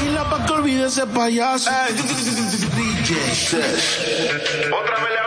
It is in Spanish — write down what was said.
Tequila pa' que olvide ese payaso. DJ Sesh. Otra vez le